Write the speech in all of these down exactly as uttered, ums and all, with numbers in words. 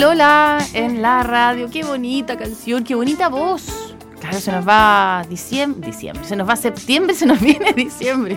Lola en la radio. Qué bonita canción, qué bonita voz. Claro, se nos va diciembre, diciembre, se nos va septiembre, se nos viene diciembre.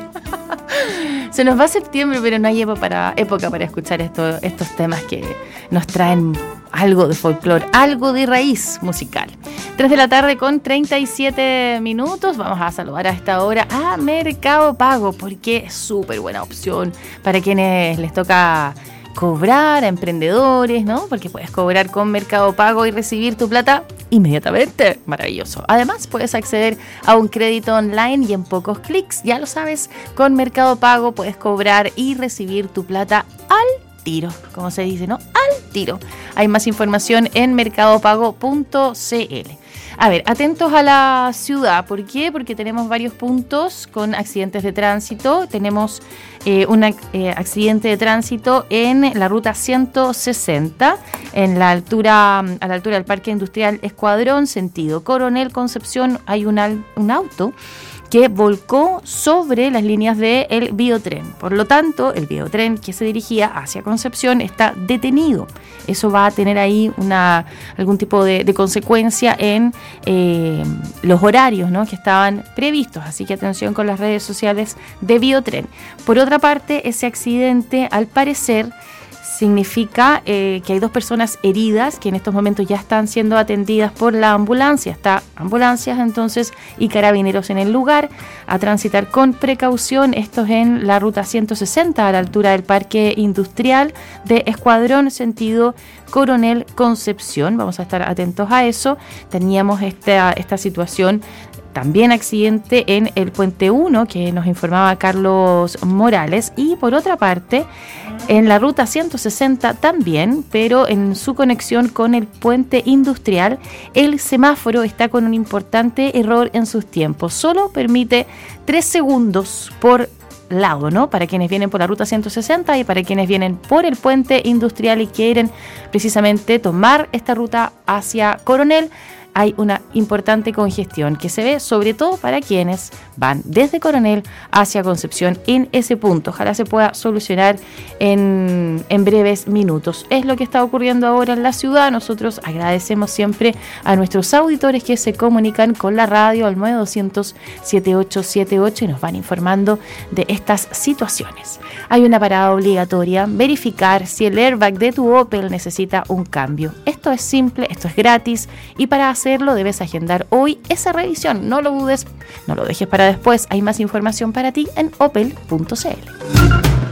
Se nos va septiembre, pero no hay época para, época para escuchar esto, estos temas que nos traen algo de folclore, algo de raíz musical. tres de la tarde con treinta y siete minutos. Vamos a saludar a esta hora a Mercado Pago, porque es súper buena opción para quienes les toca cobrar, a emprendedores, ¿no? Porque puedes cobrar con Mercado Pago y recibir tu plata inmediatamente. Maravilloso. Además, puedes acceder a un crédito online y en pocos clics, ya lo sabes, con Mercado Pago puedes cobrar y recibir tu plata al tiro, como se dice, ¿no? Al tiro. Hay más información en mercado pago punto c l. A ver, atentos a la ciudad. ¿Por qué? Porque tenemos varios puntos con accidentes de tránsito. Tenemos eh, un eh, accidente de tránsito en la ruta ciento sesenta, en la altura, a la altura del Parque Industrial Escuadrón, sentido Coronel Concepción. Hay un, al, un auto que volcó sobre las líneas del biotren. Por lo tanto, el biotren que se dirigía hacia Concepción está detenido. Eso va a tener ahí una, algún tipo de, de consecuencia en eh, los horarios, ¿no?, que estaban previstos. Así que atención con las redes sociales de biotren. Por otra parte, ese accidente, al parecer, significa eh, que hay dos personas heridas que en estos momentos ya están siendo atendidas por la ambulancia. Está ambulancias entonces y carabineros en el lugar, a transitar con precaución. Esto es en la ruta ciento sesenta, a la altura del Parque Industrial de Escuadrón, sentido Coronel Concepción. Vamos a estar atentos a eso. Teníamos esta, esta situación. También accidente en el Puente uno, que nos informaba Carlos Morales. Y por otra parte, en la ruta ciento sesenta también, pero en su conexión con el Puente Industrial, el semáforo está con un importante error en sus tiempos. Solo permite tres segundos por lado, ¿no?, para quienes vienen por la ruta ciento sesenta y para quienes vienen por el Puente Industrial y quieren precisamente tomar esta ruta hacia Coronel. Hay una importante congestión que se ve sobre todo para quienes van desde Coronel hacia Concepción en ese punto. Ojalá se pueda solucionar en, en breves minutos. Es lo que está ocurriendo ahora en la ciudad. Nosotros agradecemos siempre a nuestros auditores que se comunican con la radio al nueve doscientos, setenta y ocho setenta y ocho y nos van informando de estas situaciones. Hay una parada obligatoria: verificar si el airbag de tu Opel necesita un cambio. Esto es simple, esto es gratis, y para hacer hacerlo debes agendar hoy esa revisión. No lo dudes, no lo dejes para después. Hay más información para ti en opel punto c l.